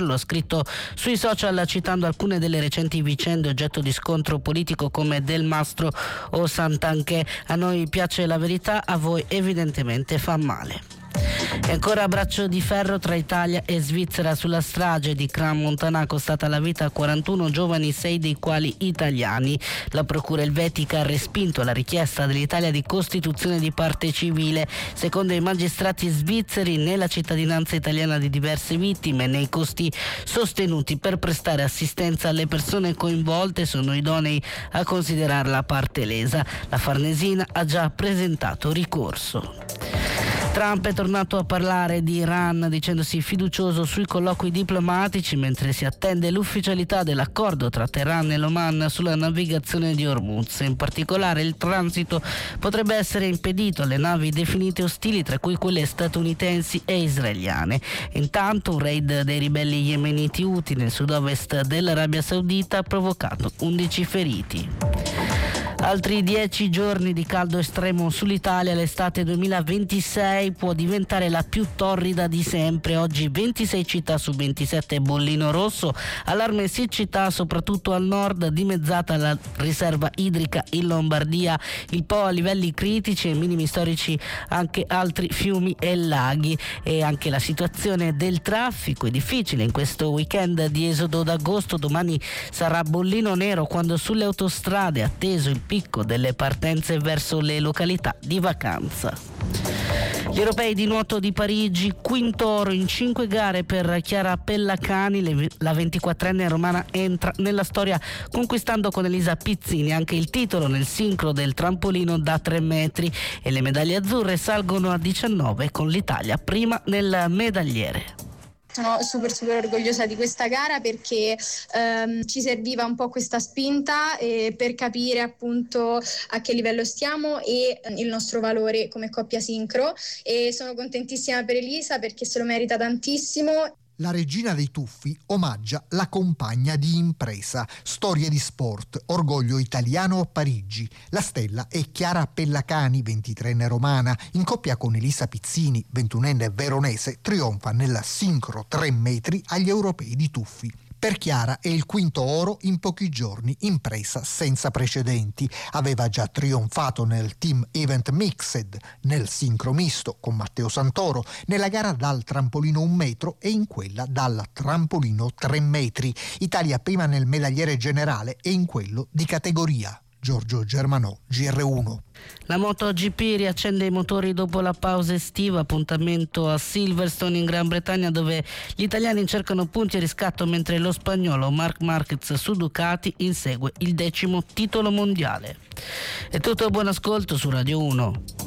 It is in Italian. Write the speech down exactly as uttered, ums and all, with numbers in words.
lo ha scritto sui social citando alcune delle recenti vicende oggetto di scontro politico come Del Mastro o Santanchè. A noi piace la verità, a voi evidentemente fa male. E ancora braccio di ferro tra Italia e Svizzera sulla strage di Crans Montana, costata la vita a quarantuno giovani, sei dei quali italiani. La procura elvetica ha respinto la richiesta dell'Italia di costituzione di parte civile. Secondo i magistrati svizzeri, né la cittadinanza italiana di diverse vittime né i costi sostenuti per prestare assistenza alle persone coinvolte sono idonei a considerarla parte lesa. La Farnesina ha già presentato ricorso. Trump è tornato a parlare di Iran dicendosi fiducioso sui colloqui diplomatici mentre si attende l'ufficialità dell'accordo tra Teheran e l'Oman sulla navigazione di Hormuz. In particolare il transito potrebbe essere impedito alle navi definite ostili, tra cui quelle statunitensi e israeliane. Intanto un raid dei ribelli yemeniti Houthi nel sud-ovest dell'Arabia Saudita ha provocato undici feriti. Altri dieci giorni di caldo estremo sull'Italia. L'estate duemilaventisei può diventare la più torrida di sempre. Oggi ventisei città su ventisette bollino rosso, allarme siccità soprattutto al nord, dimezzata la riserva idrica in Lombardia, il Po a livelli critici e minimi storici anche altri fiumi e laghi. E anche la situazione del traffico è difficile in questo weekend di esodo d'agosto. Domani sarà bollino nero quando sulle autostrade, atteso il picco delle partenze verso le località di vacanza. Gli europei di nuoto di Parigi, quinto oro in cinque gare per Chiara Pellacani. La ventiquattrenne romana entra nella storia conquistando con Elisa Pizzini anche il titolo nel sincro del trampolino da tre metri, e le medaglie azzurre salgono a diciannove con l'Italia prima nel medagliere. Sono super super orgogliosa di questa gara perché ehm, ci serviva un po' questa spinta eh, per capire appunto a che livello stiamo e eh, il nostro valore come coppia sincro, e sono contentissima per Elisa perché se lo merita tantissimo. La regina dei tuffi omaggia la compagna di impresa. Storie di sport, orgoglio italiano a Parigi. La stella è Chiara Pellacani, ventitreenne romana, in coppia con Elisa Pizzini, ventunenne veronese, trionfa nella sincro tre metri agli europei di tuffi. Per Chiara è il quinto oro in pochi giorni, impresa senza precedenti. Aveva già trionfato nel team event mixed, nel sincro misto con Matteo Santoro, nella gara dal trampolino un metro e in quella dal trampolino tre metri. Italia prima nel medagliere generale e in quello di categoria. Giorgio Germanò, G R uno. La MotoGP riaccende i motori dopo la pausa estiva, appuntamento a Silverstone in Gran Bretagna dove gli italiani cercano punti e riscatto mentre lo spagnolo Marc Marquez su Ducati insegue il decimo titolo mondiale. È tutto, buon ascolto su Radio uno.